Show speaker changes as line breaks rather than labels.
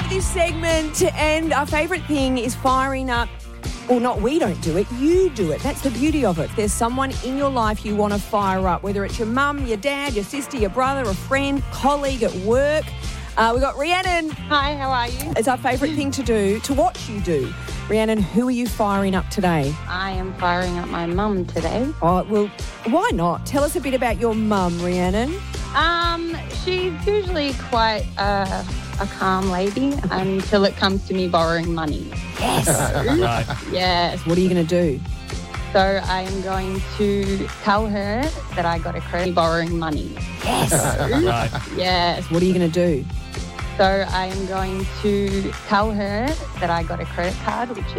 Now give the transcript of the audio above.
this segment, and our favourite thing is firing up. Well, not we don't do it, you do it. That's the beauty of it. There's someone in your life you want to fire up, whether it's your mum, your dad, your sister, your brother, a friend, colleague at work. We've got Rhiannon.
Hi, how are you?
It's our favourite thing to do, to watch you do. Rhiannon, who are you firing up today?
I am firing up my mum today.
Oh, well, why not? Tell us a bit about your mum, Rhiannon.
She's usually quite a calm lady until it comes to me borrowing money.
Yes.
Right.
Yes.
What are you going to do?
So I am going to tell her that I got a credit borrowing money.
Yes.
Right.
Yes.
What are you going to do?
So I am going to tell her that I got a credit card, which